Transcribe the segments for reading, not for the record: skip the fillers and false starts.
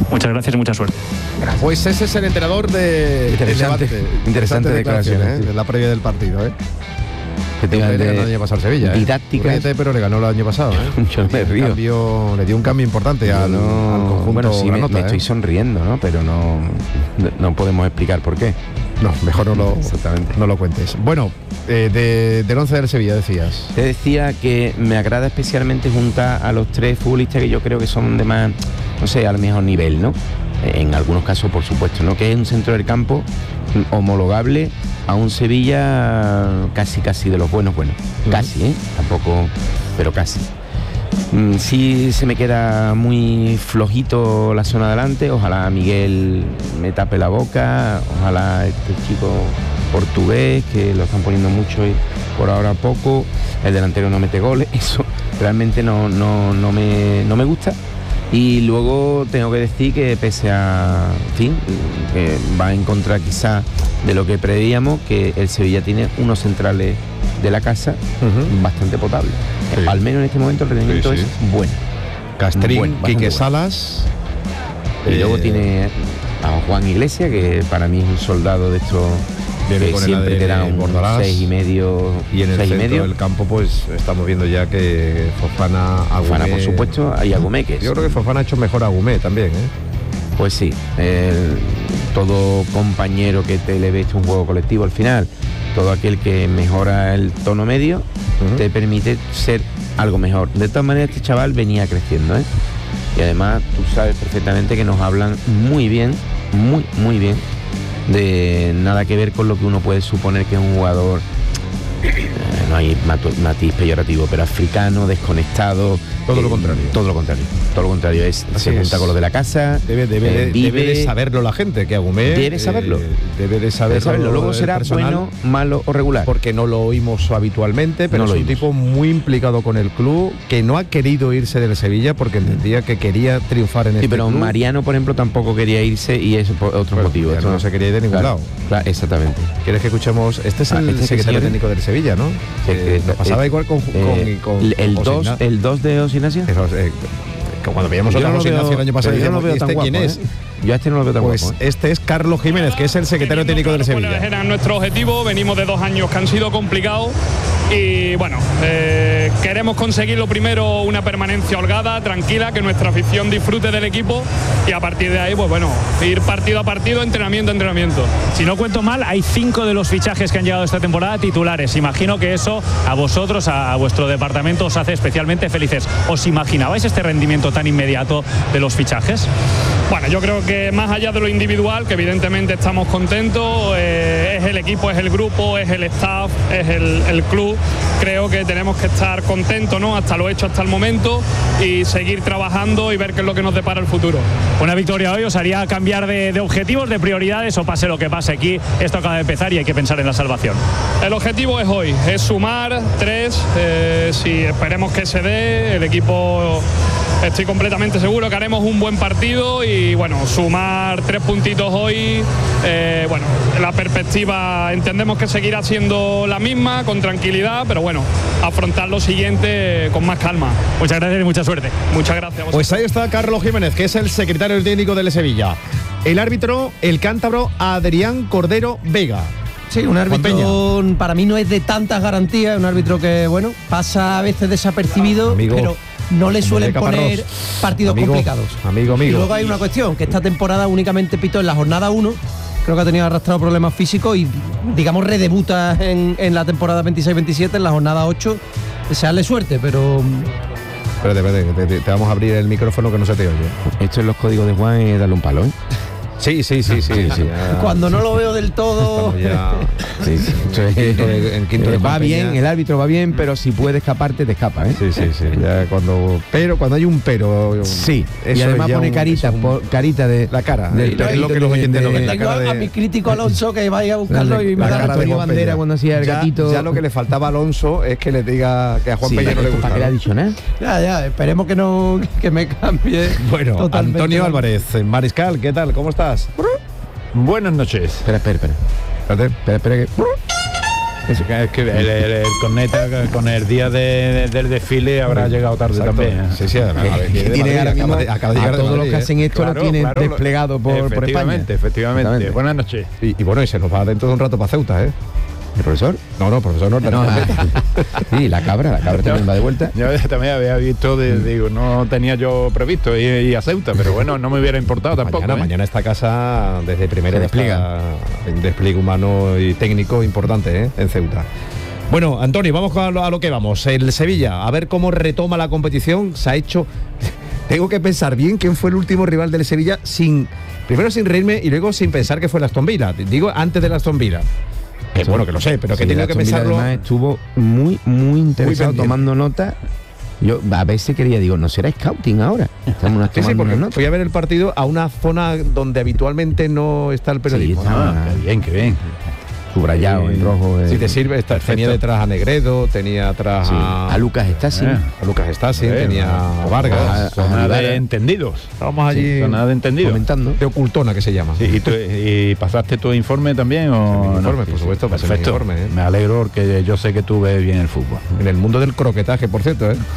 Muchas gracias y mucha suerte. Pues ese es el entrenador de Interesante declaraciones, de la previa del partido, Que le ganó el año pasado al Sevilla, didácticas, pero le ganó el año pasado, Yo me río. Le dio un cambio importante al conjunto. Bueno, sí, granota, me estoy sonriendo, ¿no? Pero no podemos explicar por qué. No, mejor no lo cuentes. Bueno, del 11 del Sevilla decías. Te decía que me agrada especialmente juntar a los 3 futbolistas que yo creo que son de más, no sé, al mejor nivel, ¿no? En algunos casos, por supuesto, ¿no? Que es un centro del campo homologable a un Sevilla casi de los buenos. Casi, tampoco, pero casi. Sí se me queda muy flojito la zona delante, ojalá Miguel me tape la boca, ojalá este chico portugués que lo están poniendo mucho y por ahora poco, el delantero no mete goles, eso realmente no me gusta. Y luego tengo que decir que pese a, en fin, que va en contra quizá de lo que preveíamos, que el Sevilla tiene unos centrales de la casa bastante potables. Sí. Al menos en este momento el rendimiento es bueno. Castrín, Quique Salas. Y luego tiene a Juan Iglesias, que para mí es un soldado de estos que siempre te da un 6,5. Y en el centro del campo pues estamos viendo ya que Fofana, Agumé, por supuesto, y Agumé, que yo creo que Fofana ha hecho mejor a Agumé también, Pues sí, todo compañero que te le ve un juego colectivo al final, todo aquel que mejora el tono medio, te permite ser algo mejor. De todas maneras, este chaval venía creciendo, y además tú sabes perfectamente que nos hablan muy bien, muy bien, de nada que ver con lo que uno puede suponer que es un jugador, no hay matiz peyorativo, pero africano, desconectado. Todo lo contrario. Todo lo contrario, se junta con lo de la casa. Debe de saberlo la gente, que Agumé debe saberlo. Debe de saberlo. Luego será bueno, malo o regular. Porque no lo oímos habitualmente, pero es un tipo muy implicado con el club, que no ha querido irse del Sevilla porque entendía que quería triunfar en este club. Pero Mariano, por ejemplo, tampoco quería irse y eso por otro motivo. Esto no se quería ir de ningún lado. Claro, exactamente. ¿Quieres que escuchemos? Este es el secretario técnico del Sevilla, ¿no? Nos pasaba igual con el 2 de Osinacia. Cuando veíamos otra Osinacia el año pasado, yo no veo tan guapo, ¿quién es? Yo a este no lo veo tan guapo. Este es Carlos Jiménez, que es el secretario técnico del Sevilla. Era nuestro objetivo, venimos de 2 años que han sido complicados y bueno, queremos conseguir lo primero, una permanencia holgada, tranquila, que nuestra afición disfrute del equipo y a partir de ahí, pues bueno, ir partido a partido, entrenamiento a entrenamiento. Si no cuento mal, hay 5 de los fichajes que han llegado esta temporada titulares. Imagino que eso a vosotros, a vuestro departamento, os hace especialmente felices. ¿Os imaginabais este rendimiento tan inmediato de los fichajes? Bueno, yo creo que más allá de lo individual, que evidentemente estamos contentos, es el equipo, es el grupo, es el staff, es el club, creo que tenemos que estar contentos, ¿no? Hasta lo hecho hasta el momento y seguir trabajando y ver qué es lo que nos depara el futuro. Una victoria hoy os haría cambiar de objetivos, de prioridades, o pase lo que pase aquí, esto acaba de empezar y hay que pensar en la salvación. El objetivo es hoy, es sumar 3, si esperemos que se dé, el equipo... Estoy completamente seguro que haremos un buen partido y bueno, sumar 3 puntitos hoy, bueno, la perspectiva entendemos que seguirá siendo la misma, con tranquilidad, pero bueno, afrontar lo siguiente con más calma. Muchas gracias y mucha suerte. Muchas gracias. Pues ahí está Carlos Jiménez, que es el secretario técnico del Sevilla. El árbitro, el cántabro Adrián Cordero Vega. Sí, un árbitro para mí no es de tantas garantías, un árbitro que, bueno, pasa a veces desapercibido, pero no le suelen poner partidos complicados. Amigo. Y luego hay una cuestión, que esta temporada únicamente pitó en la jornada 1, creo que ha tenido arrastrado problemas físicos y, digamos, redebuta en la temporada 26-27, en la jornada 8, desearle suerte, pero... Espérate, te vamos a abrir el micrófono que no se te oye. Esto en los códigos de Juan es darle un palo, Sí. Cuando no lo veo del todo. En quinto de va bien, el árbitro va bien, pero si puede escaparte, te escapa, Sí. Ya cuando hay un pero. Sí. Y además pone carita de la cara. Es lo que los oyentes no ven. A mi crítico Alonso que vaya a buscarlo y me da la cara de bandera cuando hacía el gatito. Ya lo que le faltaba a Alonso es que le diga que a Juan Peña no le gusta. ¿Para qué le ha dicho nada? Ya, esperemos que no, que me cambie. Bueno, Antonio Álvarez, Mariscal, ¿qué tal? ¿Cómo estás? Buenas noches. Espera que... Es que el corneta con el día del desfile habrá llegado tarde. Exacto. También. Sí, además, tiene ahora mismo acaba de llegar a todos los que hacen esto lo tienen desplegado por España. Efectivamente. Buenas noches. Y bueno, y se nos va dentro de un rato para Ceuta, ¿eh? ¿El profesor? No, profesor no. Sí, la cabra también va de vuelta. Yo también había visto, digo, no tenía yo previsto ir a Ceuta, pero bueno, no me hubiera importado tampoco. Mañana esta casa desde primero despliega un despliegue humano y técnico importante, en Ceuta. Bueno, Antonio, vamos a lo que vamos. El Sevilla, a ver cómo retoma la competición. Se ha hecho... Tengo que pensar bien quién fue el último rival del Sevilla primero sin reírme y luego sin pensar que fue el Aston Villa. Digo, antes del Aston Villa. Bueno, que lo sé, pero que tengo que pensarlo. Además estuvo muy interesado tomando nota. Yo a veces digo, ¿no será scouting ahora? Estamos porque fui a ver el partido a una zona donde habitualmente no está el periodismo. Qué bien. Subrayado en rojo. Si te sirve, tenía detrás a Negredo, tenía atrás a Lucas Stasi. Tenía a Vargas. Zona de entendidos. Estábamos allí. Zona de entendidos. Comentando. De ocultona, que se llama. Sí, ¿y pasaste tu informe también? ¿O informe, por supuesto. Perfecto. Informe, ¿eh? Me alegro porque yo sé que tú ves bien el fútbol. En el mundo del croquetaje, por cierto, ¿eh?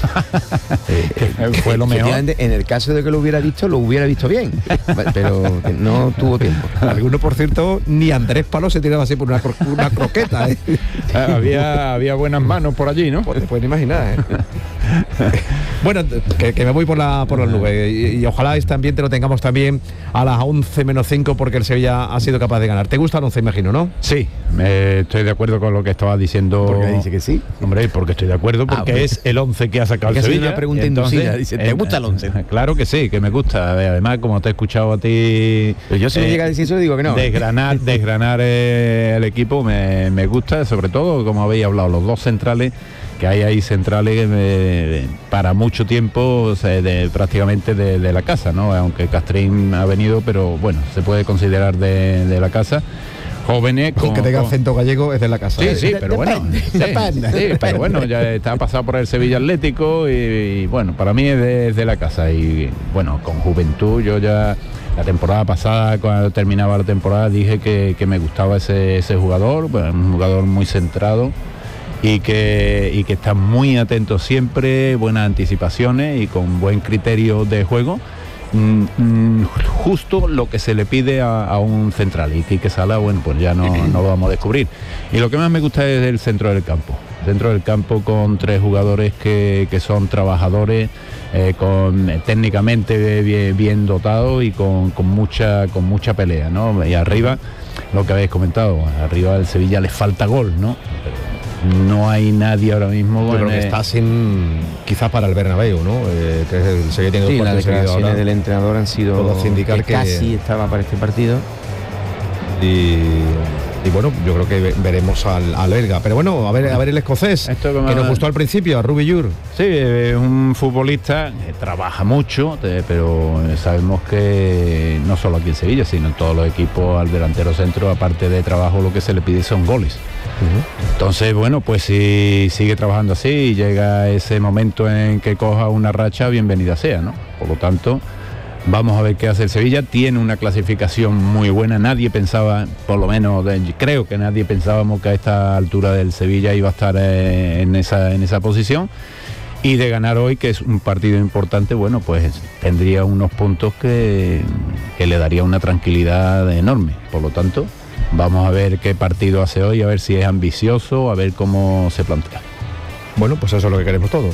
Fue lo mejor. En el caso de que lo hubiera visto bien, pero no tuvo tiempo. Alguno, por cierto, ni Andrés Palo se tiraba así por una croqueta, ¿eh? había buenas manos por allí, ¿no? Pues te puedes imaginar, ¿eh? Bueno, que me voy por las nubes y ojalá este ambiente lo tengamos también a las 11 menos 5 porque el Sevilla ha sido capaz de ganar. ¿Te gusta el 11, imagino, no? Sí, estoy de acuerdo con lo que estaba diciendo. ¿Por qué dice que sí? Hombre, porque estoy de acuerdo, porque es el 11 que ha sacado el Sevilla. Una pregunta inducida, dice, ¿te gusta el 11? Claro que sí, que me gusta. Además, como te he escuchado a ti... Pero yo si me llega a decir eso, digo que no. Desgranar el equipo me gusta, sobre todo, como habéis hablado, los dos centrales, que hay ahí centrales para mucho tiempo, prácticamente de la casa, ¿no? Aunque Castrín ha venido, pero bueno, se puede considerar de la casa. Jóvenes que tenga acento gallego es de la casa. Sí, pero bueno. Sí, pero bueno, ya está pasado por el Sevilla Atlético y bueno, para mí es de la casa. Y bueno, con Juventud, yo ya la temporada pasada, cuando terminaba la temporada, dije que me gustaba ese jugador, bueno, un jugador muy centrado y que está muy atento siempre, buenas anticipaciones y con buen criterio de juego. Justo lo que se le pide a un central, y Quique Sala, bueno, pues ya no lo vamos a descubrir. Y lo que más me gusta es el centro del campo con tres jugadores que son trabajadores, técnicamente bien dotados y con mucha pelea, ¿no? Y arriba, lo que habéis comentado, arriba del Sevilla le falta gol, ¿no? No hay nadie ahora mismo. Yo creo que está sin, quizás para el Bernabéu, ¿no? Que es el Sevilla tiene las declaraciones del entrenador han sido todos indicar que casi estaba para este partido. Y bueno, yo creo que veremos al belga. Pero bueno, a ver el escocés, que nos gustó al principio, a Rubi Llur. Sí, es un futbolista que trabaja mucho, pero sabemos que no solo aquí en Sevilla, sino en todos los equipos, al delantero centro, aparte de trabajo, lo que se le pide son goles. Entonces, bueno, pues si sigue trabajando así y llega ese momento en que coja una racha, bienvenida sea, ¿no? Por lo tanto, vamos a ver qué hace el Sevilla. Tiene una clasificación muy buena. Nadie pensaba, por lo menos creo que nadie pensábamos que a esta altura del Sevilla iba a estar en esa posición. Y de ganar hoy, que es un partido importante, bueno, pues tendría unos puntos que le daría una tranquilidad enorme. Por lo tanto, vamos a ver qué partido hace hoy, a ver si es ambicioso, a ver cómo se plantea. Bueno, pues eso es lo que queremos todos.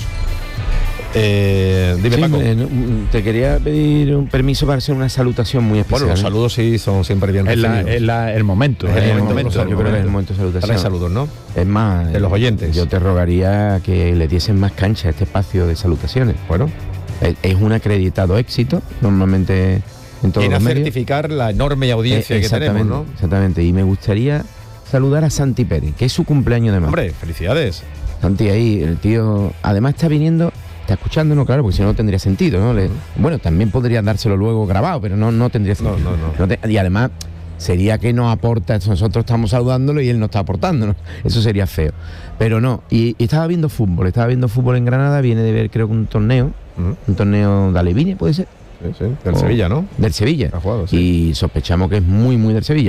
Dime, Paco. Te quería pedir un permiso para hacer una salutación muy especial. Bueno, los saludos sí son siempre bien recibidos. Es el momento. Yo creo que es el momento de salutación. Trae saludos, ¿no? Es más, de los oyentes. Yo te rogaría que le diesen más cancha a este espacio de salutaciones. Bueno, es un acreditado éxito, normalmente en todos los medios. Certificar la enorme audiencia que tenemos, ¿no? Exactamente, y me gustaría saludar a Santi Pérez, que es su cumpleaños de mayo. Hombre, felicidades. Santi ahí, el tío, además está viniendo... Está escuchándonos, claro, porque si no, no tendría sentido, ¿no? Bueno, también podría dárselo luego grabado, pero no tendría sentido. No. Y además, sería que nos aporta, nosotros estamos saludándolo y él no está aportando, ¿no? Eso sería feo. Pero no, y estaba viendo fútbol en Granada, viene de ver, creo que un torneo de Aleviñe, ¿puede ser? Sí, del Sevilla, ¿no? Del Sevilla. Ha jugado, sí. Y sospechamos que es muy, muy del Sevilla, ¿no?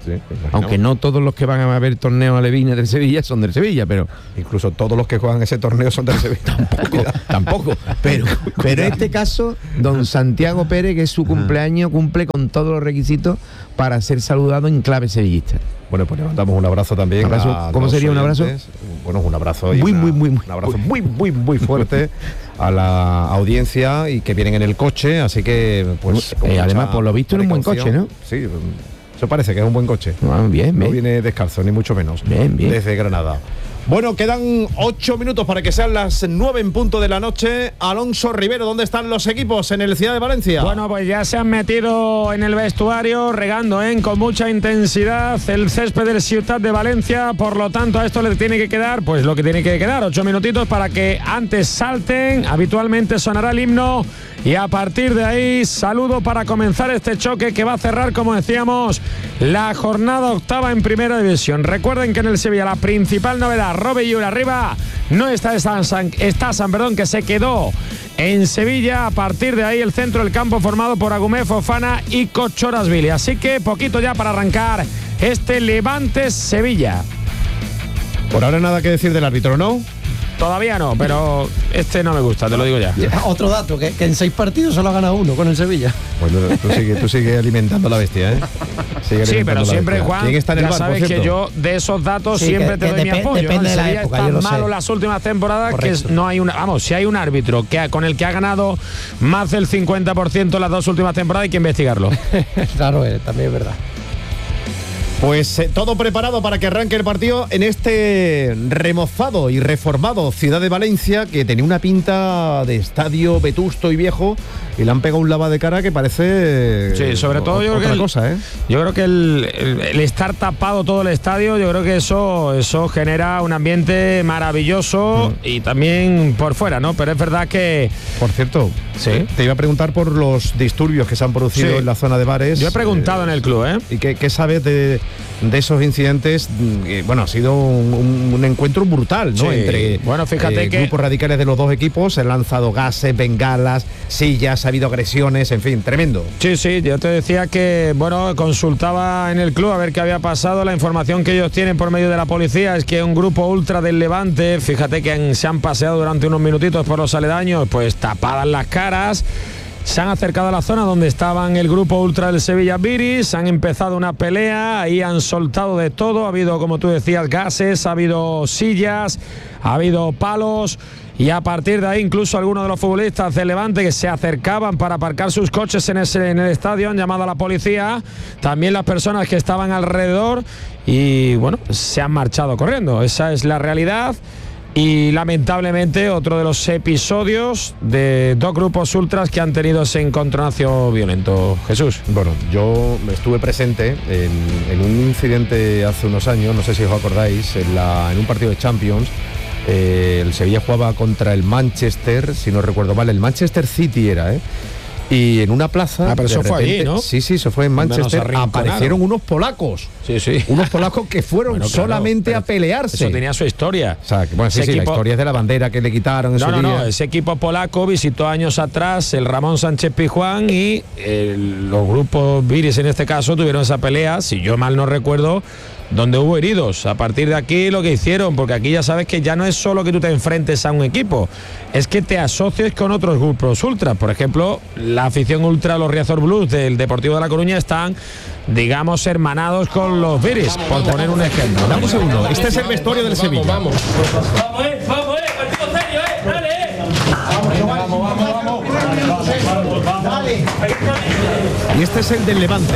Sí, aunque no todos los que van a ver torneos alevines del Sevilla son del Sevilla, pero incluso todos los que juegan ese torneo son del Sevilla. tampoco. Pero en este caso, don Santiago Pérez, que es su cumpleaños, cumple con todos los requisitos para ser saludado en clave sevillista. Bueno, pues le mandamos un abrazo también. ¿Cómo sería un abrazo? Bueno, un abrazo un abrazo muy fuerte a la audiencia y que vienen en el coche, así que pues además por lo visto en un buen coche, ¿no? Sí, eso parece que es un buen coche. Bien. No viene descalzo, ni mucho menos. Bien. Desde Granada. Bueno, quedan 8 minutos para que sean las 9 en punto de la noche. Alonso Rivero, ¿dónde están los equipos en el Ciudad de Valencia? Bueno, pues ya se han metido en el vestuario, regando con mucha intensidad el césped del Ciutat de Valencia. Por lo tanto, a esto le tiene que quedar, pues lo que tiene que quedar, 8 minutitos para que antes salten. Habitualmente sonará el himno y a partir de ahí, saludo para comenzar este choque que va a cerrar, como decíamos, la jornada octava en Primera División. Recuerden que en el Sevilla la principal novedad, Robillur arriba, no está Stassan, que se quedó en Sevilla. A partir de ahí el centro del campo formado por Agumé, Fofana y Kochorasvili. Así que poquito ya para arrancar este Levante-Sevilla. Por ahora nada que decir del árbitro, ¿no? Todavía no, pero este no me gusta, te lo digo ya. Otro dato, que en 6 partidos solo ha ganado 1 con el Sevilla. Bueno, tú sigue alimentando la bestia, ¿eh? Sí, pero siempre, Juan, ¿quién está en el bar, sabes que yo de esos datos siempre te doy mi apoyo. Depende de la Sevilla época, está yo lo malo sé. las últimas temporadas. Correcto. Que no hay una, vamos, si hay un árbitro con el que ha ganado más del 50% las 2 últimas temporadas, hay que investigarlo. Claro, también es verdad. Pues todo preparado para que arranque el partido en este remozado y reformado Ciudad de Valencia, que tenía una pinta de estadio vetusto y viejo, y le han pegado un lava de cara que parece Sí, sobre todo yo creo que cosa, ¿eh? Yo creo que el estar tapado todo el estadio, yo creo que eso genera un ambiente maravilloso y también por fuera, ¿no? Pero es verdad que... Por cierto, sí, te iba a preguntar por los disturbios que se han producido en la zona de bares. Yo he preguntado en el club, ¿eh? ¿Y qué sabes de esos incidentes? Bueno, ha sido un encuentro brutal, ¿no? Sí. Entre bueno, fíjate que grupos radicales de los dos equipos, se han lanzado gases, bengalas, sillas, ha habido agresiones, en fin, tremendo. Sí, yo te decía que, bueno, consultaba en el club a ver qué había pasado. La información que ellos tienen por medio de la policía es que un grupo ultra del Levante, fíjate que se han paseado durante unos minutitos por los aledaños, pues tapadas las caras. Se han acercado a la zona donde estaban el grupo ultra del Sevilla Viris, han empezado una pelea, ahí han soltado de todo, ha habido, como tú decías, gases, ha habido sillas, ha habido palos, y a partir de ahí incluso algunos de los futbolistas del Levante que se acercaban para aparcar sus coches en el estadio han llamado a la policía, también las personas que estaban alrededor, y bueno, se han marchado corriendo. Esa es la realidad. Y lamentablemente otro de los episodios de 2 grupos ultras que han tenido ese encontronazo violento. Jesús. Bueno, yo estuve presente en un incidente hace unos años, no sé si os acordáis, en un partido de Champions. El Sevilla jugaba contra el Manchester, si no recuerdo mal, el Manchester City era, y en una plaza... pero eso fue allí, ¿no? Sí, eso fue en Manchester. Aparecieron unos polacos. Sí. Unos polacos que fueron solamente a pelearse. Eso tenía su historia. O sea, bueno, sí, la historia es de la bandera que le quitaron en su día. No, ese equipo polaco visitó años atrás el Ramón Sánchez Pizjuán y los grupos Viris en este caso tuvieron esa pelea, si yo mal no recuerdo, donde hubo heridos. A partir de aquí lo que hicieron, porque aquí ya sabes que ya no es solo que tú te enfrentes a un equipo, es que te asocies con otros grupos ultra. Por ejemplo, la afición ultra, los Riazor Blues del Deportivo de La Coruña están, digamos, hermanados con los Viris, por poner un ejemplo. Dame un segundo, este es el vestuario del Sevilla. Vamos, partido serio, dale, vamos. Dale. Y este es el del Levante.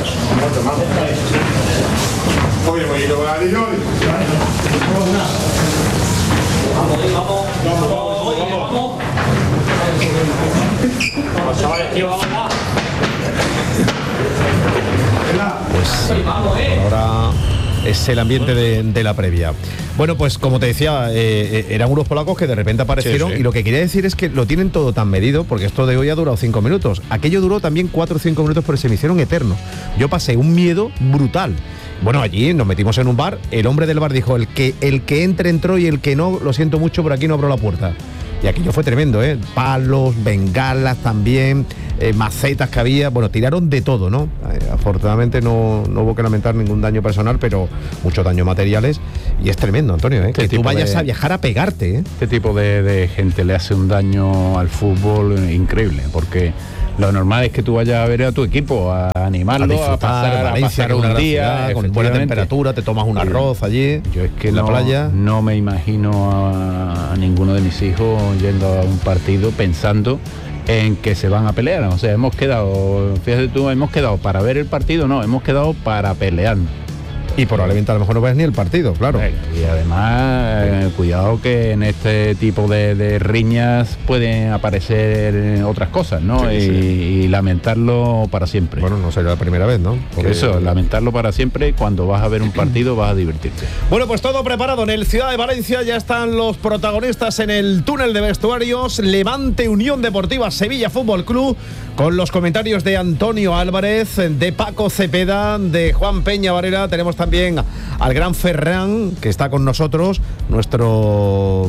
Pues ahora es el ambiente de la previa. Bueno, pues como te decía, eran unos polacos que de repente aparecieron, sí. Y lo que quería decir es que lo tienen todo tan medido, porque esto de hoy ha durado 5 minutos. Aquello duró también 4 o 5 minutos, pero se me hicieron eternos. Yo pasé un miedo brutal. Bueno, allí nos metimos en un bar, el hombre del bar dijo, el que entre entró y el que no, lo siento mucho, por aquí no abro la puerta. y aquello fue tremendo, palos, bengalas también, macetas que había, bueno, tiraron de todo, ¿no? Afortunadamente no hubo que lamentar ningún daño personal, pero muchos daños materiales, y es tremendo, Antonio, que tú vayas a viajar a pegarte. Este tipo de gente le hace un daño al fútbol increíble, porque lo normal es que tú vayas a ver a tu equipo, a animarlo, a pasar un día con buena temperatura, te tomas un arroz allí. Yo es que en la playa. No me imagino a ninguno de mis hijos yendo a un partido pensando en que se van a pelear. O sea, hemos quedado para ver el partido, no, hemos quedado para pelear. Y probablemente a lo mejor no ves ni el partido, claro. Y además, cuidado que en este tipo de riñas pueden aparecer otras cosas, ¿no? Y lamentarlo para siempre. Bueno, no será la primera vez, ¿no? Por eso, lamentarlo para siempre. Cuando vas a ver un partido vas a divertirte. Bueno, pues todo preparado en el Ciudad de Valencia. Ya están los protagonistas en el túnel de vestuarios. Levante Unión Deportiva Sevilla Fútbol Club, con los comentarios de Antonio Álvarez, de Paco Cepeda, de Juan Peña Varela. Tenemos también al gran Ferran, que está con nosotros, nuestro...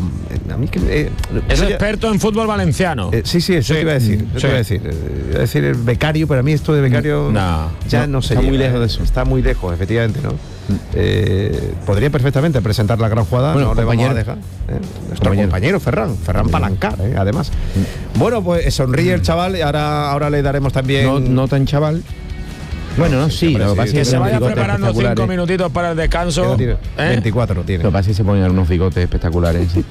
es experto en fútbol valenciano. Sí, eso te iba a decir. Iba a decir el becario, pero a mí esto de becario no sé. Está muy lejos de eso. Está muy lejos, efectivamente, ¿no? Podría perfectamente presentar la gran jugada, bueno, no le vamos a dejar. Nuestro compañero Ferran Palancar, además. Bueno, pues sonríe el chaval, y ahora le daremos también... No tan chaval. Bueno, no, sí, lo que pasa es que se vaya preparando 5 minutitos para el descanso. 24 tiene. Lo que pasa es que se ponen unos bigotes espectaculares. ¿Sí?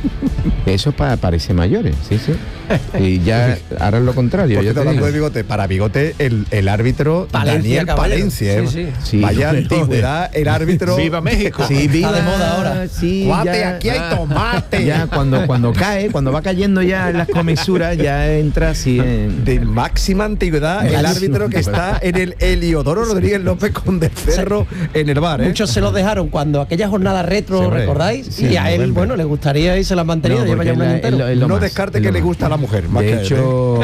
Eso parece mayores, sí. Y ya ahora es lo contrario. Yo te hablando de bigote. Para bigote, el árbitro Daniel Palencia. Sí. Vaya antigüedad, el árbitro. ¡Viva México! Sí, está de moda ahora. Sí, Guate, aquí hay tomate. Ya cuando cae, cuando va cayendo ya en las comisuras, ya entra así de máxima antigüedad, el árbitro que está en el Eliodoro Rodríguez López con de Cerro en el bar. Muchos se los dejaron cuando aquella jornada retro, ¿recordáis? Sí, y a él, bueno, le gustaría y se la han mantenido. No, lleva ya un año entero. No descarte que le gusta a la mujer. De hecho,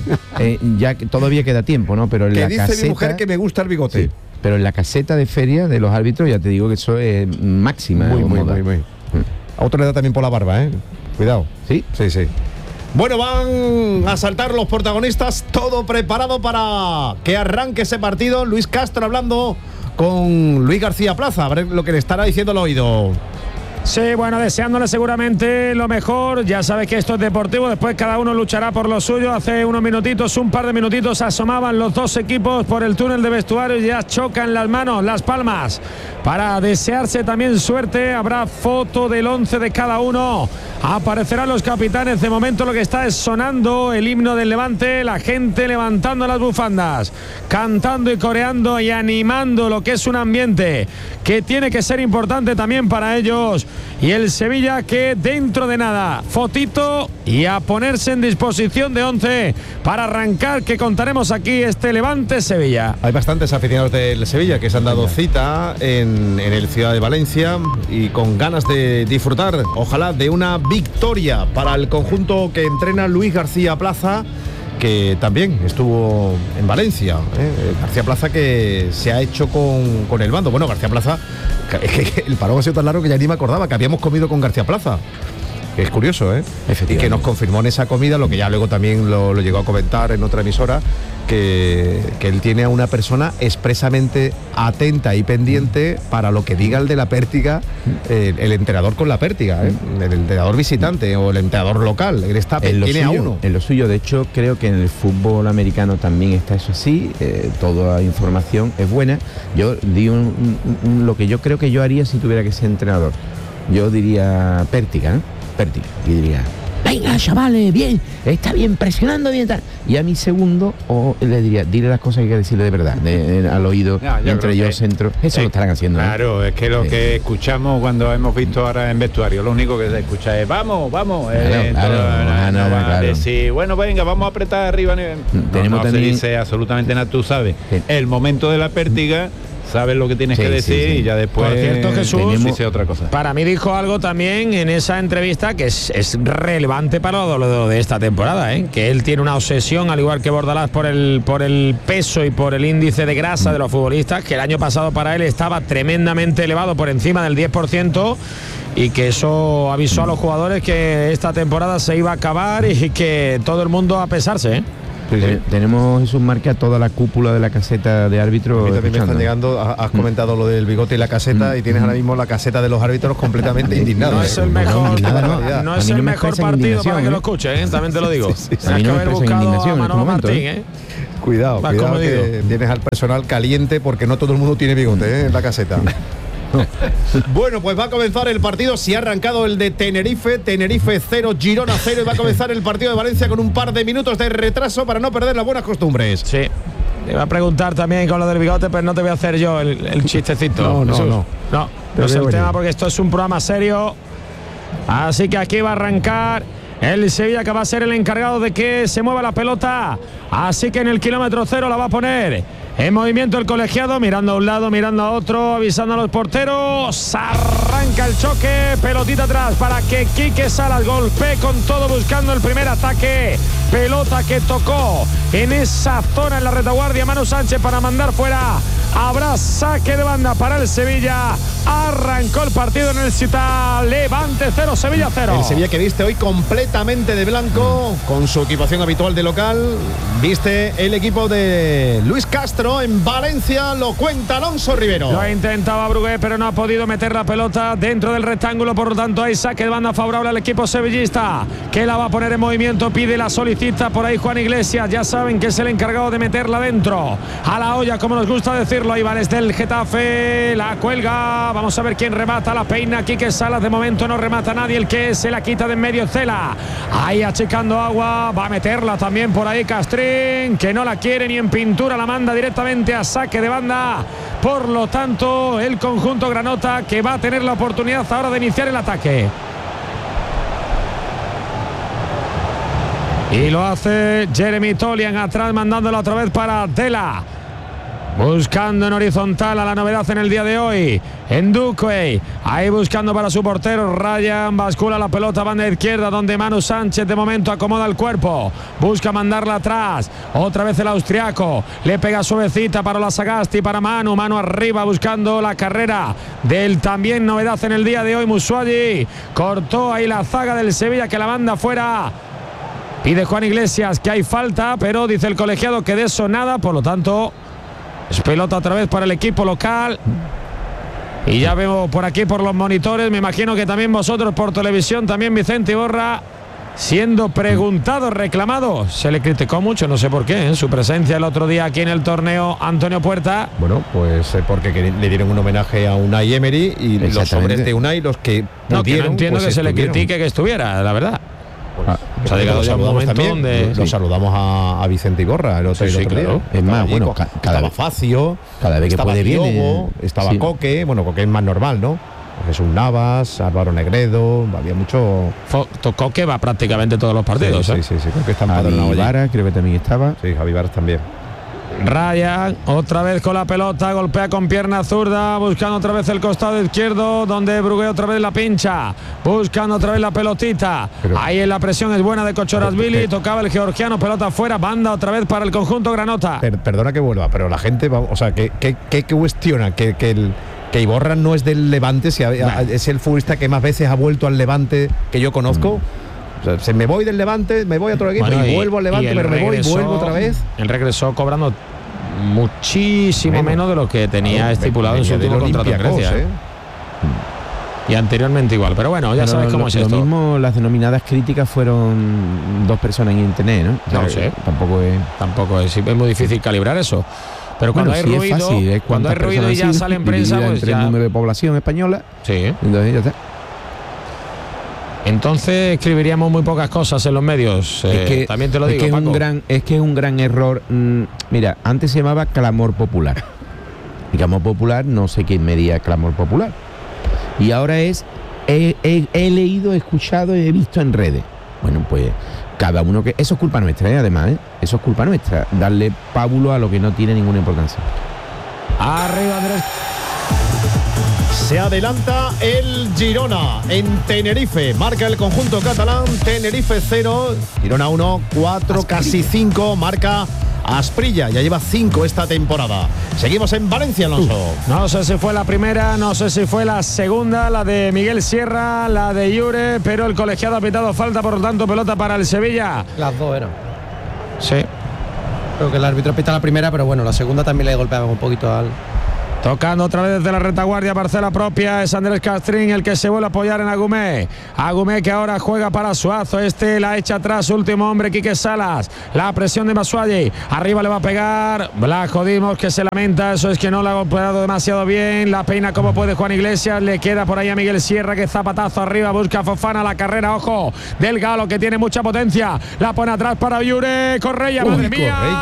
ya que todavía queda tiempo, ¿no? Pero en que la dice caseta, mi mujer que me gusta el bigote. Sí, pero en la caseta de feria de los árbitros ya te digo que eso es máxima. Muy. A otro le da también por la barba, Cuidado. Sí. Bueno, van a saltar los protagonistas, todo preparado para que arranque ese partido. Luis Castro hablando con Luis García Plaza, a ver lo que le estará diciendo al oído. Sí, bueno, deseándole seguramente lo mejor. Ya sabes que esto es deportivo, después cada uno luchará por lo suyo. Hace un par de minutitos asomaban los dos equipos por el túnel de vestuarios y ya chocan las manos, las palmas, para desearse también suerte. Habrá foto del 11 de cada uno, aparecerán los capitanes. De momento lo que está es sonando el himno del Levante, la gente levantando las bufandas, cantando y coreando y animando lo que es un ambiente que tiene que ser importante también para ellos. Y el Sevilla que dentro de nada, fotito y a ponerse en disposición de 11 para arrancar, que contaremos aquí este Levante-Sevilla. Hay bastantes aficionados del Sevilla que se han dado cita en el Ciudad de Valencia y con ganas de disfrutar, ojalá, de una victoria para el conjunto que entrena Luis García Plaza, que también estuvo en Valencia. García Plaza que se ha hecho con el bando. Bueno, García Plaza, que el parón ha sido tan largo que ya ni me acordaba que habíamos comido con García Plaza. Que es curioso, y que nos confirmó en esa comida, lo que ya luego también lo llegó a comentar en otra emisora, que él tiene a una persona expresamente atenta y pendiente para lo que diga el de la Pértiga, el entrenador con la Pértiga, el entrenador visitante o el entrenador local. Él tiene a uno. En lo suyo, de hecho, creo que en el fútbol americano también está eso así. Toda información es buena. Yo digo lo que yo creo que yo haría si tuviera que ser entrenador. Yo diría Pértiga, y diría: venga, chavales, bien, está bien, presionando bien, tal. Y a mi segundo, le diría: dile las cosas que hay que decirle de verdad, al oído, entre yo centro. Eso lo estarán haciendo. Claro, es que lo que escuchamos cuando hemos visto ahora en vestuario, lo único que se escucha es vamos. Claro. Sí, bueno, venga, vamos a apretar arriba. Tenemos también, se dice absolutamente nada, tú sabes. El momento de la pértiga sabes lo que tienes que decir y ya después Por cierto, Jesús, dice otra cosa. Para mí dijo algo también en esa entrevista que es relevante para lo de esta temporada, que él tiene una obsesión, al igual que Bordalás, por el peso y por el índice de grasa de los futbolistas, que el año pasado para él estaba tremendamente elevado, por encima del 10%, y que eso avisó a los jugadores que esta temporada se iba a acabar y que todo el mundo a pesarse. Tenemos, Jesús Marca, toda la cúpula de la caseta de árbitros. A mí también me están llegando, has comentado lo del bigote y la caseta, y tienes ahora mismo la caseta de los árbitros completamente indignada. No es el mejor, no es el mejor partido para que lo escuche, también te lo digo. Tienes que haber buscado a Manolo Martín, Cuidado que tienes al personal caliente, porque no todo el mundo tiene bigote en la caseta. Bueno, pues va a comenzar el partido. Si ha arrancado el de Tenerife 0, Girona 0, y va a comenzar el partido de Valencia con un par de minutos de retraso para no perder las buenas costumbres. Sí. Te iba a preguntar también con lo del bigote, pero no te voy a hacer yo el chistecito. No es el tema, porque esto es un programa serio. Así que aquí va a arrancar el Sevilla, que va a ser el encargado de que se mueva la pelota. Así que en el kilómetro 0 la va a poner en movimiento el colegiado, mirando a un lado, mirando a otro, avisando a los porteros. Arranca el choque, pelotita atrás para que Quique Salas golpee con todo, buscando el primer ataque. Pelota que tocó en esa zona, en la retaguardia, Manu Sánchez, para mandar fuera. Habrá saque de banda para el Sevilla. Arrancó el partido en el Ciudad. Levante 0, Sevilla 0. El Sevilla, que viste hoy completamente de blanco, con su equipación habitual de local. Viste el equipo de Luis Castro en Valencia, lo cuenta Alonso Rivero. Lo intentaba Brugué, pero no ha podido meter la pelota dentro del rectángulo, por lo tanto hay saque de banda favorable al equipo sevillista, que la va a poner en movimiento, pide, la solicita por ahí Juan Iglesias. Ya saben que es el encargado de meterla dentro, a la olla, como nos gusta decirlo. Ahí va desde el Getafe, la cuelga, vamos a ver quién remata, la peina Quique Salas, de momento no remata nadie, el que se la quita de en medio, Cela, ahí achicando agua, va a meterla también por ahí Castrín, que no la quiere ni en pintura, la manda directamente a saque de banda. Por lo tanto, el conjunto granota, que va a tener la oportunidad ahora de iniciar el ataque. Y lo hace Jeremy Tolian atrás, mandándolo otra vez para Tela. Buscando en horizontal a la novedad en el día de hoy, en Duque, ahí buscando para su portero. Ryan bascula la pelota, banda izquierda, donde Manu Sánchez de momento acomoda el cuerpo, busca mandarla atrás, otra vez el austriaco, le pega suavecita para la Sagasti, para Manu arriba, buscando la carrera del también novedad en el día de hoy, Musuagi, cortó ahí la zaga del Sevilla, que la manda fuera. Pide Juan Iglesias que hay falta, pero dice el colegiado que de eso nada, por lo tanto es pelota otra vez para el equipo local. Y ya vemos por aquí por los monitores, me imagino que también vosotros por televisión, también Vicente Iborra, siendo preguntado, reclamado. Se le criticó mucho, no sé por qué, en su presencia el otro día aquí en el torneo, Antonio Puerta. Bueno, pues porque le dieron un homenaje a Unai Emery, y los hombres de Unai, los que no, que no entiendo pues que se le critique que estuviera, la verdad. Pues ha llegado a un momento donde lo saludamos a Vicente Iborra el otro día. Es más, bueno, estaba Facio, cada vez que puede Diogo, estaba Coque, bueno, Coque es más normal, ¿no? Jesús Navas, Álvaro Negredo, había mucho. Coque va prácticamente todos los partidos. Sí, creo que está Javi Vara, creo que también estaba. Sí, Javi Vara también. Ryan, otra vez con la pelota, golpea con pierna zurda, buscando otra vez el costado izquierdo, donde Brugué otra vez la pincha, buscando otra vez la pelotita. Ahí en la presión es buena de Kochorashvili, tocaba el georgiano, pelota afuera, banda otra vez para el conjunto granota. Perdona que vuelva, pero la gente, o sea, que cuestiona que Iborra no es del Levante, si es el futbolista que más veces ha vuelto al Levante que yo conozco. O sea, me voy del Levante, me voy a otro equipo, y vuelvo al Levante, pero me voy y vuelvo otra vez. Él regresó cobrando muchísimo menos de lo que tenía estipulado en su último contrato en Grecia. Y anteriormente igual, pero bueno, ya sabes cómo es esto. Lo mismo, las denominadas críticas fueron dos personas en internet, ¿no? No sé. Tampoco es muy difícil calibrar eso. Pero cuando hay ruido, es fácil, cuando hay ruido y ya sale en prensa, pues entre ya el número de población española. Sí. Entonces ya está. Entonces escribiríamos muy pocas cosas en los medios. También te lo digo, Paco. Es que es un gran error. Mira, antes se llamaba clamor popular. Y clamor popular, no sé quién medía clamor popular. Y ahora es he leído, he escuchado, he visto en redes. Bueno, pues cada uno que... Eso es culpa nuestra, además, Eso es culpa nuestra, darle pábulo a lo que no tiene ninguna importancia. Arriba Andrés. Se adelanta el Girona en Tenerife. Marca el conjunto catalán. Tenerife 0, Girona 1, 4, casi 5. Marca Asprilla. Ya lleva 5 esta temporada. Seguimos en Valencia, Alonso. No sé si fue la primera, no sé si fue la segunda, la de Miguel Sierra, la de Llure, pero el colegiado ha pitado falta, por lo tanto pelota para el Sevilla. Las dos eran. Sí. Creo que el árbitro pita la primera, pero bueno, la segunda también le golpeaba un poquito al... Tocando otra vez desde la retaguardia, parcela propia, es Andrés Castrín el que se vuelve a apoyar en Agumé. Agumé que ahora juega para Suazo, la echa atrás, último hombre, Quique Salas. La presión de Basualli, arriba le va a pegar Blasco Dimos, que se lamenta, eso es que no la ha golpeado demasiado bien. La peina como puede Juan Iglesias, le queda por ahí a Miguel Sierra, que zapatazo arriba, busca a Fofana, la carrera, ojo, del Galo, que tiene mucha potencia. La pone atrás para Llure, Correia, madre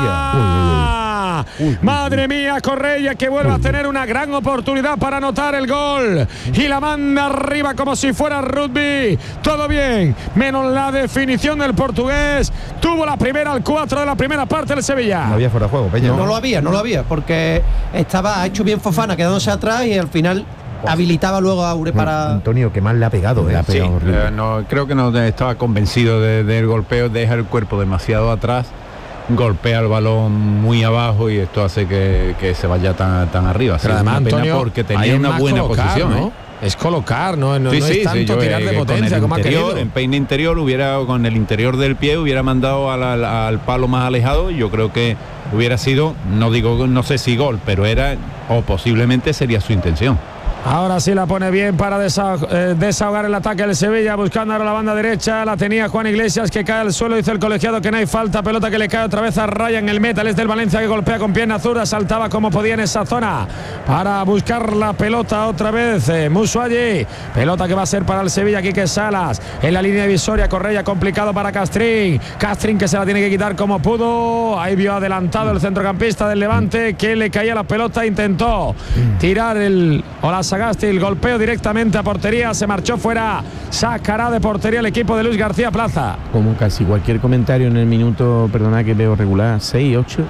mía. Madre mía, Correia, que vuelve a tener una gran oportunidad para anotar el gol y la manda arriba como si fuera rugby. Todo bien, menos la definición del portugués. Tuvo la primera al 4 de la primera parte del Sevilla. No había fuera de juego, Peña. No lo había, porque ha hecho bien Fofana quedándose atrás y al final habilitaba luego a Aure para... Antonio, que mal le ha pegado. Sí, no, creo que no estaba convencido del golpeo, deja el cuerpo demasiado atrás, golpea el balón muy abajo y esto hace que se vaya tan arriba. Pero además, Antonio, porque tenía una buena posición, ¿no? Es colocar, no sí, es tanto tirar de potencia como ha querido. En peine interior con el interior del pie hubiera mandado al palo más alejado. Yo creo que hubiera sido, no sé si gol, pero era, o posiblemente sería su intención. Ahora sí la pone bien para desahogar el ataque del Sevilla, buscando ahora la banda derecha. La tenía Juan Iglesias, que cae al suelo. Dice el colegiado que no hay falta. Pelota que le cae otra vez a Ryan, el meta. Es del Valencia, que golpea con pierna zurda. Saltaba como podía en esa zona para buscar la pelota otra vez. Musualli. Pelota que va a ser para el Sevilla. Quique Salas en la línea divisoria. Correia complicado para Castrín. Castrín, que se la tiene que quitar como pudo. Ahí vio adelantado el centrocampista del Levante, que le caía la pelota. Intentó tirar Sagasti, el golpeo directamente a portería, se marchó fuera, sacará de portería el equipo de Luis García Plaza. Como casi cualquier comentario en el minuto, perdona que veo regular, 6, 8.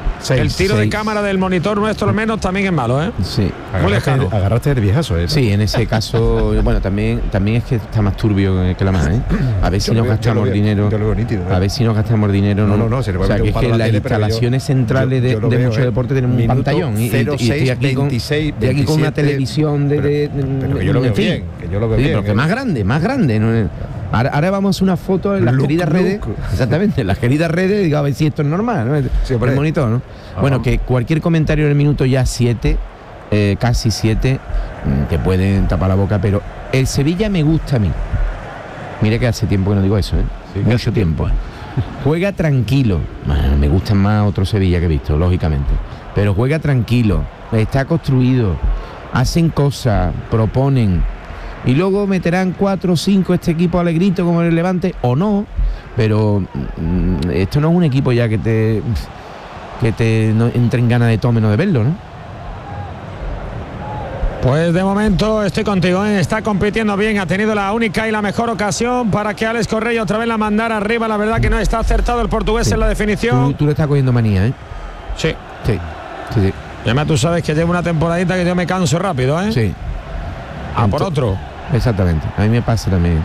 El tiro de cámara del monitor nuestro al menos también es malo, ¿eh? Sí. Muy lejano. Agarraste el viejazo, ¿eh? Sí, en ese caso, bueno, también es que está más turbio que la mano, ¿eh? A ver si nos gastamos dinero. Nítido, a ver si nos gastamos dinero. No, se le va a o sea, que es que las tele, instalaciones centrales de mucho deporte tienen un pantallón. Y estoy aquí con una televisión pero que yo lo veo bien, que yo lo veo bien. Pero que más grande, ¿no? Ahora vamos a hacer una foto en las queridas redes. Exactamente, en las queridas redes, digo, a ver si esto es normal, ¿no? Sí, el monitor, ¿no? Bueno, que cualquier comentario en el minuto ya 7, casi 7, te pueden tapar la boca, pero el Sevilla me gusta a mí. Mira que hace tiempo que no digo eso, ¿eh? Sí, mucho tiempo. Juega tranquilo. Bueno, me gustan más otros Sevilla que he visto, lógicamente. Pero juega tranquilo, está construido, hacen cosas, proponen. Y luego meterán 4 o 5 este equipo alegrito como el Levante, o no, pero esto no es un equipo ya que te no entren ganas de todo menos de verlo, ¿no? Pues de momento estoy contigo, ¿eh? Está compitiendo bien, ha tenido la única y la mejor ocasión para que Alex Correia otra vez la mandara arriba. La verdad que no está acertado el portugués en la definición. Tú le estás cogiendo manía, ¿eh? Sí. Sí. Y además tú sabes que llevo una temporadita que yo me canso rápido, ¿eh? Sí. Por otro. Exactamente, a mí me pasa también.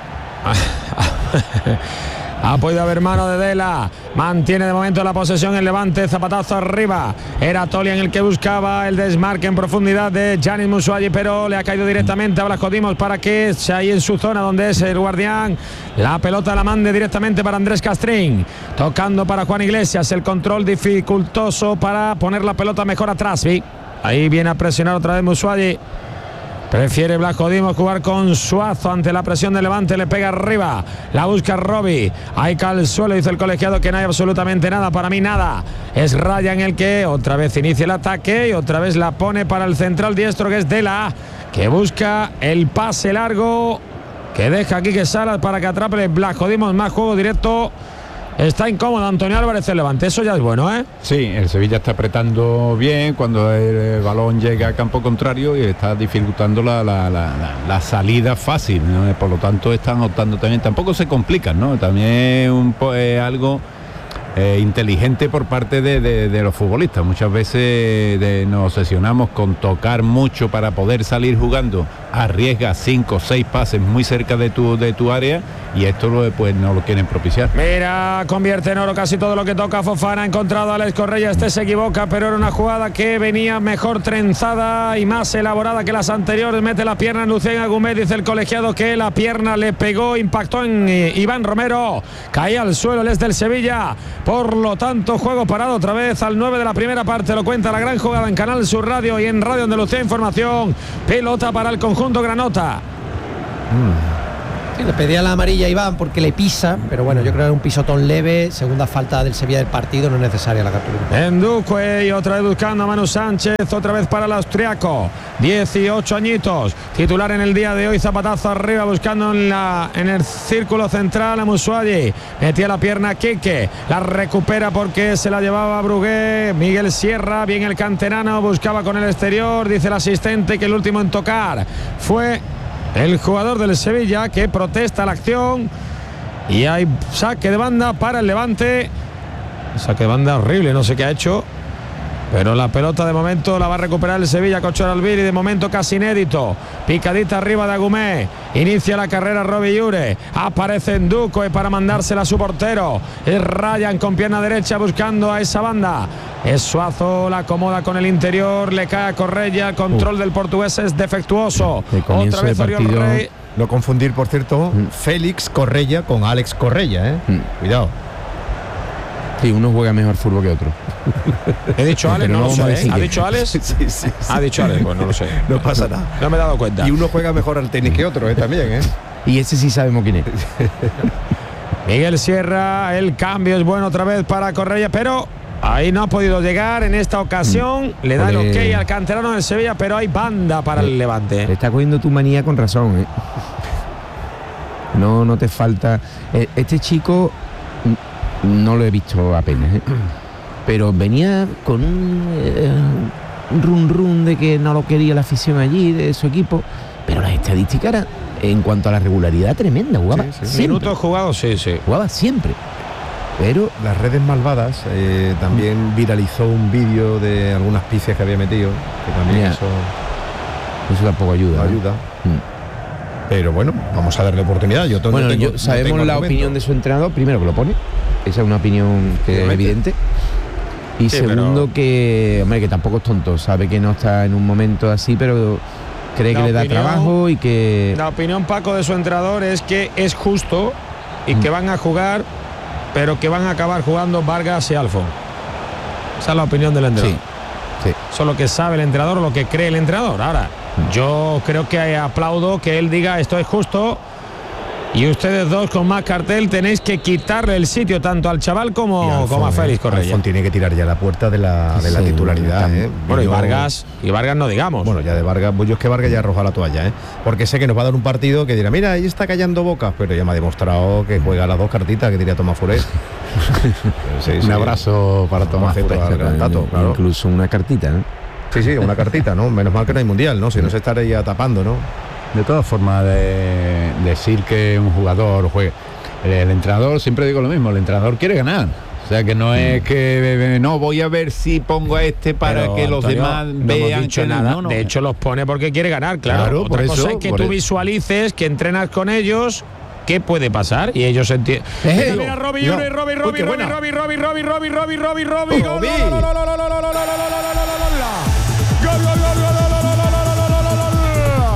Ha podido haber mano de Dela. Mantiene de momento la posesión el Levante. Zapatazo arriba. Era Tolian el que buscaba el desmarque en profundidad de Giannis Musualli, pero le ha caído directamente a Blasco Dimos para que se ahí en su zona donde es el guardián. La pelota la mande directamente para Andrés Castrín. Tocando para Juan Iglesias. El control dificultoso para poner la pelota mejor atrás. ¿Sí? Ahí viene a presionar otra vez Musualli. Prefiere Blasco Dimos jugar con Suazo ante la presión de Levante, le pega arriba, la busca Robbie, ahí cae al suelo, dice el colegiado que no hay absolutamente nada, para mí nada, es Ryan el que otra vez inicia el ataque y otra vez la pone para el central diestro que es Dela, que busca el pase largo, que deja aquí que Salas para que atrape Blasco Dimos, más juego directo. Está incómodo Antonio Álvarez el Levante, eso ya es bueno, ¿eh? Sí, el Sevilla está apretando bien cuando el balón llega a campo contrario y está dificultando la salida fácil, ¿no? Por lo tanto están optando también, tampoco se complican, ¿no? También algo inteligente por parte de los futbolistas. Muchas veces nos obsesionamos con tocar mucho para poder salir jugando, arriesgas 5 o 6 pases muy cerca de tu área, y esto pues no lo quieren propiciar. Mira, convierte en oro casi todo lo que toca Fofana. Ha encontrado a Alex Correia, se equivoca, pero era una jugada que venía mejor trenzada y más elaborada que las anteriores. Mete la pierna en Lucien Agumé, dice el colegiado que la pierna le pegó, impactó en Iván Romero, caía al suelo el del Sevilla. Por lo tanto, juego parado otra vez al 9 de la primera parte. Lo cuenta la gran jugada en Canal Sur Radio y en Radio Andalucía Información. Pelota para el conjunto granota. Sí, le pedía la amarilla a Iván porque le pisa, pero bueno, yo creo que era un pisotón leve. Segunda falta del Sevilla del partido, no es necesaria la captura. Endúque y otra vez buscando a Manu Sánchez, otra vez para el austriaco, 18 añitos, titular en el día de hoy. Zapatazo arriba buscando en el círculo central a Musuagi, metía la pierna a Quique, la recupera porque se la llevaba Brugué. Miguel Sierra, bien el canterano, buscaba con el exterior, dice el asistente que el último en tocar fue el jugador del Sevilla, que protesta la acción, y hay saque de banda para el Levante. Saque de banda horrible, no sé qué ha hecho, pero la pelota de momento la va a recuperar el Sevilla con Chor Albiri, de momento casi inédito. Picadita arriba de Agumé, inicia la carrera Robbie Llure, aparece Endúque para mandársela a su portero. Es Ryan con pierna derecha buscando a esa banda. Es Suazo, la acomoda con el interior, le cae a Correia, el control del portugués es defectuoso. Otra vez Oriol Rey. No confundir, por cierto, Félix Correia con Alex Correia, ¿eh? Cuidado. Sí, uno juega mejor fútbol que otro. He dicho Alex, no lo sé, ¿eh? ¿Ha dicho Alex? Sí. Ha dicho Alex, pues no lo sé. No pasa nada. No me he dado cuenta. Y uno juega mejor al tenis que otro, también, ¿eh? Y ese sí sabemos quién es. Miguel Sierra, el cambio es bueno otra vez para Correia, pero ahí no ha podido llegar en esta ocasión. Le da el ok al canterano del Sevilla, pero hay banda para el Levante. Te está cogiendo tu manía con razón, ¿eh? No te falta. Este chico no lo he visto apenas, ¿eh? Pero venía con un run de que no lo quería la afición allí, de su equipo. Pero las estadísticas eran, en cuanto a la regularidad, tremenda. Jugaba siempre. Minutos jugados, sí. Jugaba siempre. Pero las redes malvadas también viralizó un vídeo de algunas pifias que había metido, que también eso tampoco ayuda. Pero bueno, vamos a darle oportunidad. Sabemos la opinión de su entrenador, primero que lo pone, esa es una opinión que es evidente. Y segundo, que tampoco es tonto, sabe que no está en un momento así, pero cree que le da trabajo y que... La opinión, Paco, de su entrenador es que es justo y que van a jugar, pero que van a acabar jugando Vargas y Alfon. Esa es la opinión del entrenador. Sí. Eso es lo que sabe el entrenador, lo que cree el entrenador. Ahora, yo creo que aplaudo que él diga esto es justo, y ustedes dos con más cartel tenéis que quitarle el sitio tanto al chaval como a Félix Correia. Alfon tiene que tirar ya la puerta de la titularidad. Bueno, y Vargas no digamos. Bueno, ya de Vargas, yo es que Vargas ya arroja la toalla, porque sé que nos va a dar un partido que dirá, mira, ahí está callando bocas, pero ya me ha demostrado que juega las dos cartitas, que diría Tomás Furé. Un abrazo para Tomás Furé. Claro. Incluso una cartita, ¿no? Sí, una cartita, ¿no? Menos mal que no hay mundial, ¿no? Si no se estaría tapando, ¿no? De todas formas, de decir que un jugador juegue, el entrenador, siempre digo lo mismo, el entrenador quiere ganar. O sea, que no es que no voy a ver si pongo a para que Antonio, los demás vean que nada. De hecho, los pone porque quiere ganar, claro. Otra cosa es que tú visualices, que entrenas con ellos, qué puede pasar, y ellos entienden. Mira, Robbie,